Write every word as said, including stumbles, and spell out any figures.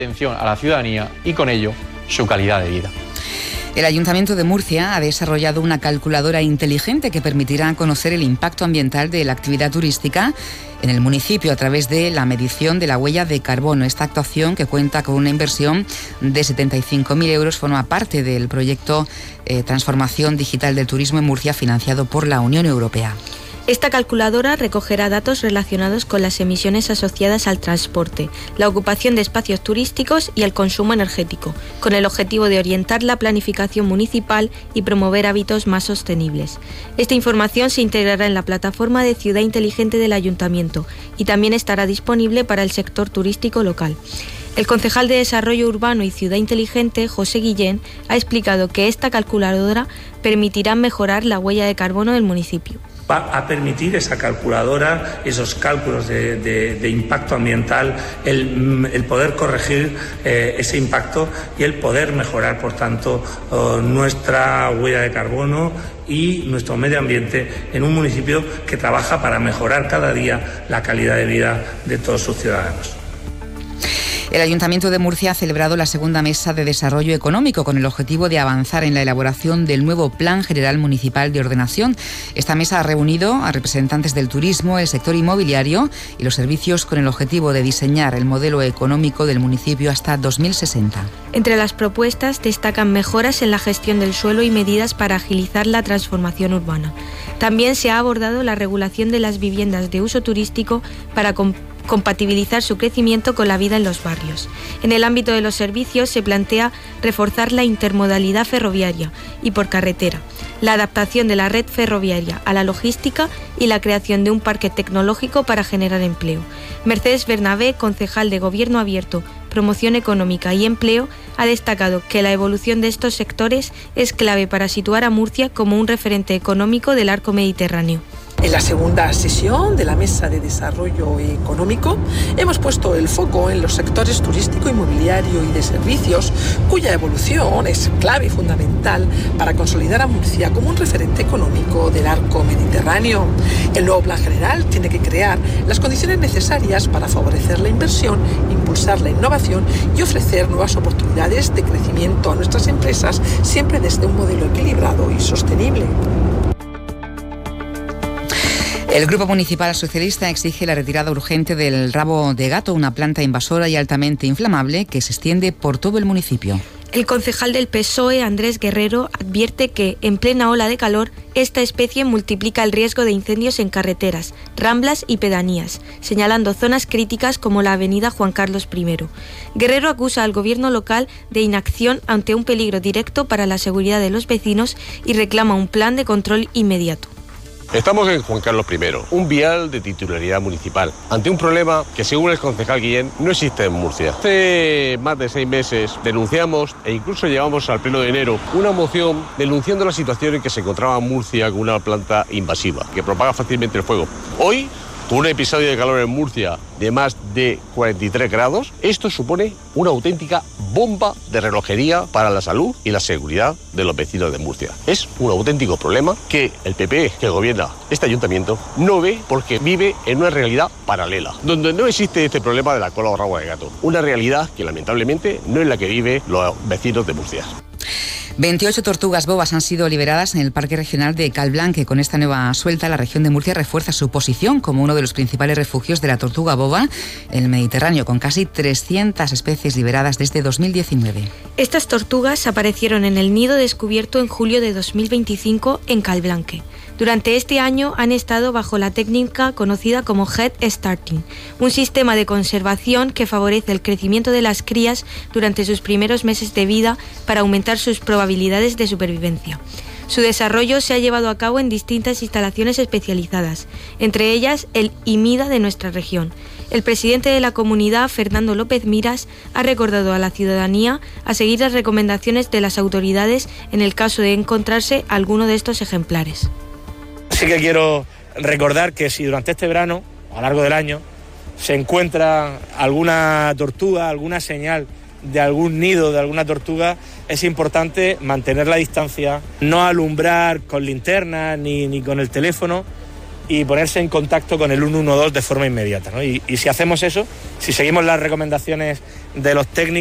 Atención a la ciudadanía y con ello su calidad de vida. El Ayuntamiento de Murcia ha desarrollado una calculadora inteligente que permitirá conocer el impacto ambiental de la actividad turística en el municipio a través de la medición de la huella de carbono. Esta actuación, que cuenta con una inversión de setenta y cinco mil euros, forma parte del proyecto eh, Transformación Digital del Turismo en Murcia, financiado por la Unión Europea. Esta calculadora recogerá datos relacionados con las emisiones asociadas al transporte, la ocupación de espacios turísticos y el consumo energético, con el objetivo de orientar la planificación municipal y promover hábitos más sostenibles. Esta información se integrará en la plataforma de Ciudad Inteligente del Ayuntamiento y también estará disponible para el sector turístico local. El concejal de Desarrollo Urbano y Ciudad Inteligente, José Guillén, ha explicado que esta calculadora permitirá mejorar la huella de carbono del municipio. Va a permitir esa calculadora, esos cálculos de, de, de impacto ambiental, el, el poder corregir eh, ese impacto y el poder mejorar, por tanto, oh, nuestra huella de carbono y nuestro medio ambiente en un municipio que trabaja para mejorar cada día la calidad de vida de todos sus ciudadanos. El Ayuntamiento de Murcia ha celebrado la segunda mesa de desarrollo económico con el objetivo de avanzar en la elaboración del nuevo Plan General Municipal de Ordenación. Esta mesa ha reunido a representantes del turismo, el sector inmobiliario y los servicios con el objetivo de diseñar el modelo económico del municipio hasta dos mil sesenta. Entre las propuestas destacan mejoras en la gestión del suelo y medidas para agilizar la transformación urbana. También se ha abordado la regulación de las viviendas de uso turístico para comp- compatibilizar su crecimiento con la vida en los barrios. En el ámbito de los servicios se plantea reforzar la intermodalidad ferroviaria y por carretera, la adaptación de la red ferroviaria a la logística y la creación de un parque tecnológico para generar empleo. Mercedes Bernabé, concejal de Gobierno Abierto, Promoción Económica y Empleo, ha destacado que la evolución de estos sectores es clave para situar a Murcia como un referente económico del arco mediterráneo. En la segunda sesión de la Mesa de Desarrollo Económico hemos puesto el foco en los sectores turístico, inmobiliario y de servicios, cuya evolución es clave y fundamental para consolidar a Murcia como un referente económico del arco mediterráneo. El nuevo Plan General tiene que crear las condiciones necesarias para favorecer la inversión, impulsar la innovación y ofrecer nuevas oportunidades de crecimiento a nuestras empresas, siempre desde un modelo equilibrado y sostenible. El Grupo Municipal Socialista exige la retirada urgente del rabo de gato, una planta invasora y altamente inflamable que se extiende por todo el municipio. El concejal del P S O E, Andrés Guerrero, advierte que, en plena ola de calor, esta especie multiplica el riesgo de incendios en carreteras, ramblas y pedanías, señalando zonas críticas como la avenida Juan Carlos primero. Guerrero acusa al gobierno local de inacción ante un peligro directo para la seguridad de los vecinos y reclama un plan de control inmediato. Estamos en Juan Carlos primero, un vial de titularidad municipal, ante un problema que, según el concejal Guillén, no existe en Murcia. Hace más de seis meses denunciamos e incluso llevamos al pleno de enero una moción denunciando la situación en que se encontraba Murcia con una planta invasiva que propaga fácilmente el fuego. Hoy, con un episodio de calor en Murcia de más de cuarenta y tres grados, esto supone una auténtica bomba de relojería para la salud y la seguridad de los vecinos de Murcia. Es un auténtico problema que el P P, que gobierna este ayuntamiento, no ve porque vive en una realidad paralela, donde no existe este problema de la cola o rabo de gato. Una realidad que lamentablemente no es la que viven los vecinos de Murcia. veintiocho tortugas bobas han sido liberadas en el Parque Regional de Calblanque. Con esta nueva suelta, la región de Murcia refuerza su posición como uno de los principales refugios de la tortuga boba en el Mediterráneo, con casi trescientas especies liberadas desde dos mil diecinueve. Estas tortugas aparecieron en el nido descubierto en julio de dos mil veinticinco en Calblanque. Durante este año han estado bajo la técnica conocida como Head Starting, un sistema de conservación que favorece el crecimiento de las crías durante sus primeros meses de vida para aumentar sus probabilidades de supervivencia. Su desarrollo se ha llevado a cabo en distintas instalaciones especializadas, entre ellas el IMIDA de nuestra región. El presidente de la comunidad, Fernando López Miras, ha recordado a la ciudadanía a seguir las recomendaciones de las autoridades en el caso de encontrarse alguno de estos ejemplares. Sí que quiero recordar que si durante este verano, a lo largo del año, se encuentra alguna tortuga, alguna señal de algún nido de alguna tortuga, es importante mantener la distancia, no alumbrar con linterna ni, ni con el teléfono y ponerse en contacto con el uno uno dos de forma inmediata, ¿no? Y, y si hacemos eso, si seguimos las recomendaciones de los técnicos